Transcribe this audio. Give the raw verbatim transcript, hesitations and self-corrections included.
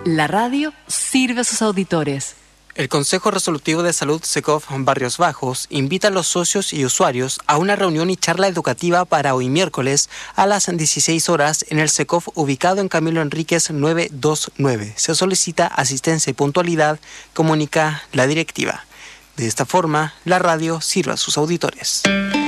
La radio sirve a sus auditores. El Consejo Resolutivo de Salud SECOF Barrios Bajos invita a los socios y usuarios a una reunión y charla educativa para hoy miércoles a las dieciséis horas en el SECOF ubicado en Camilo Enríquez novecientos veintinueve. Se solicita asistencia y puntualidad, comunica la directiva. De esta forma, la radio sirve a sus auditores.